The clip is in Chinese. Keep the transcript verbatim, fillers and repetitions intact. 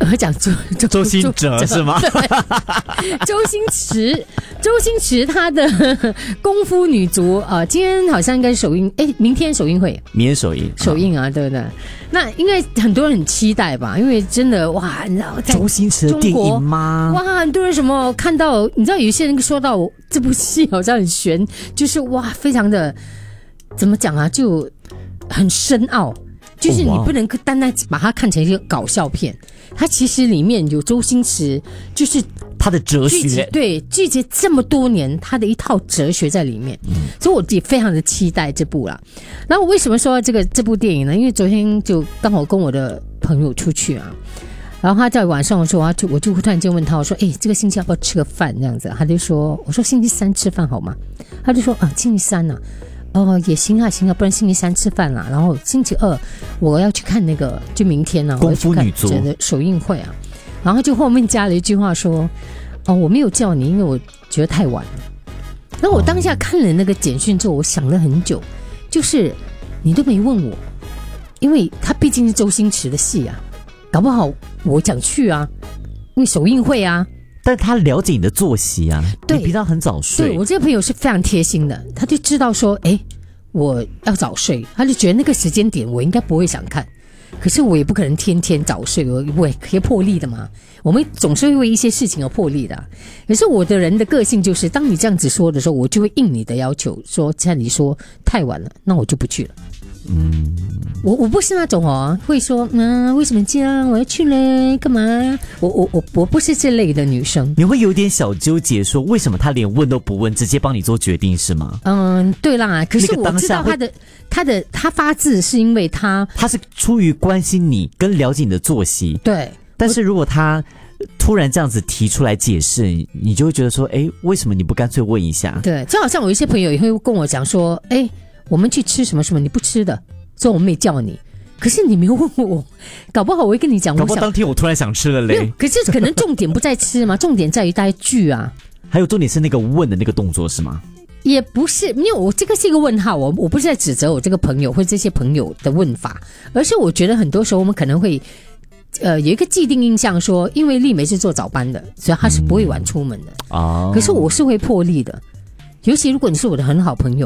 我讲周周周星哲是吗？ 周星驰，周星驰他的功夫女足呃，今天好像应该是首映，哎，明天首映会， 明天首映， 首映啊，对不对？那应该很多人很期待吧？因为真的哇，你知道周星驰的电影吗？ 哇，很多人什么看到，你知道有些人说到这部戏好像很悬，就是哇，非常的怎么讲啊，就很深奥。就是你不能单单把它看成一个搞笑片，它其实里面有周星驰，就是他的哲学， 对，聚集这么多年他的一套哲学在里面，嗯、所以我也非常的期待这部啦。然后我为什么说这个这部电影呢？因为昨天就刚好跟我的朋友出去啊，然后他在晚上的时候，我就我就突然间问他，我说：“哎，这个星期要不要吃个饭？”这样子，他就说：“我说星期三吃饭好吗？”他就说：“啊，星期三啊。”哦，也行啊，行啊，不然星期三吃饭啦。然后星期二我要去看那个，就明天呢、啊， 功夫女足的首映会啊。然后就后面加了一句话说：“哦，我没有叫你，因为我觉得太晚了。”然后我当下看了那个简讯之后，我想了很久，就是你都没问我，因为他毕竟是周星驰的戏啊，搞不好我想去啊，因为首映会啊。 但他了解你的作息啊，你平常很早睡。 对，我这个朋友是非常贴心的，他就知道说，哎，我要早睡，他就觉得那个时间点我应该不会想看，可是我也不可能天天早睡，我我也可以破例的嘛，我们总是会为一些事情而破例的。可是我的人的个性就是，当你这样子说的时候，我就会应你的要求，说像你说太晚了，那我就不去了。嗯，我我不是那种哦，会说嗯，为什么这样？我要去嘞，干嘛？我我我我不是这类的女生。 你会有点小纠结，说为什么他连问都不问，直接帮你做决定是吗？ 嗯，对啦。可是我知道他的他的他发自是因为他他是出于关心你跟了解你的作息。 对， 但是如果他突然这样子提出来解释，你就会觉得说，哎，为什么你不干脆问一下？ 对，就好像有一些朋友也会跟我讲说，哎。我们去吃什么什么你不吃的，所以我没叫你，可是你没有问我，搞不好我会跟你讲， 搞不好当天我突然想吃了嘞。 可是可能重点不在吃嘛，重点在于大家聚啊。 还有重点是那个问的那个动作是吗？ 也不是，因为我这个是一个问号，我我不是在指责我这个朋友或这些朋友的问法，而是我觉得很多时候我们可能会呃有一个既定印象说，因为丽梅是做早班的，所以她是不会晚出门的啊、嗯。可是我是会破例的，尤其如果你是我的很好朋友。